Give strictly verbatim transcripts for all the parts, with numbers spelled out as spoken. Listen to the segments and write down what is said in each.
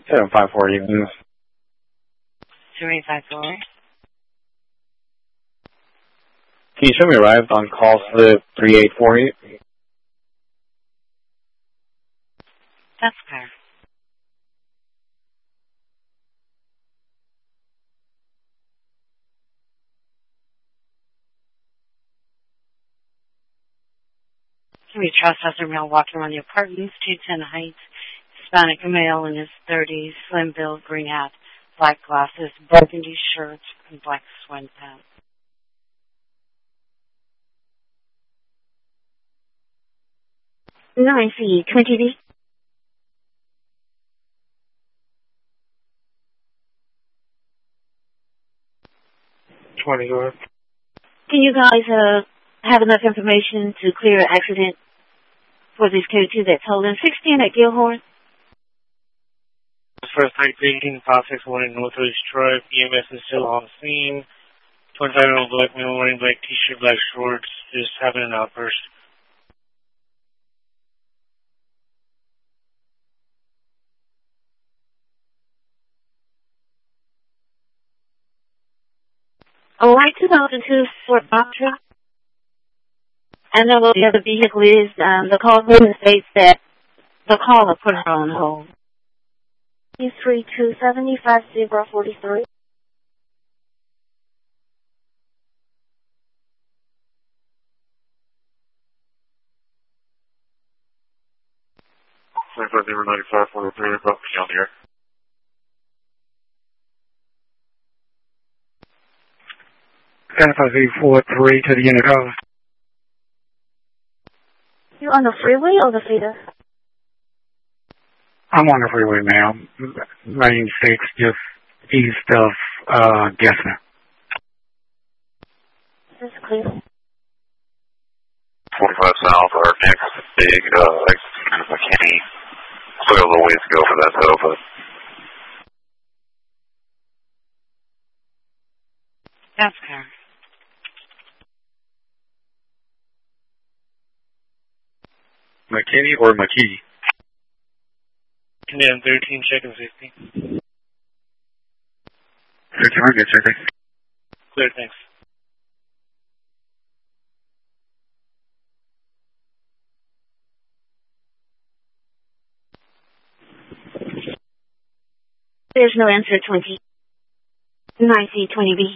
seven five four evenings. seven eight five four. Can you show me arrived on call slip three eight four eight? That's correct. Henry Trusthouse male walking around the apartments, two ten Heights, Hispanic male in his thirties, slim build, green hat, black glasses, burgundy shirt, and black sweatpants. nine C twenty B. twenty, go ahead. Can you guys uh have enough information to clear an accident for this K two that's holding sixteen at Gilhorn? First Heights eighteen, five six one in Northwest Drive. E M S is still on scene. twenty-five year old black male wearing black t-shirt, black shorts, just having an outburst. All right, two thousand two Fort Batra. And then what the other vehicle is, um, the call states that the caller put her on hold. three two seven five zero four three. twenty-five zero ninety-five forty-three, about beyond here. seven five zero four three to the unit house. You on the freeway or the feeder? I'm on the freeway, ma'am. Lane six, just east of uh, Gessner. This is clear. forty-five south, our next big uh, exit is McKinney. Still got a little ways to go for that though, but. That's correct. McKinney or McKee? Condemn thirteen, checking sixty. thirteen hundred, sir. Clear, thanks. There's no answer, twenty. nine C twenty B.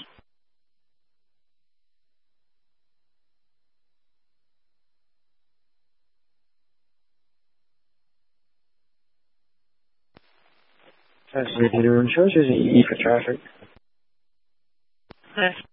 That's the insurance is E for traffic. Clear.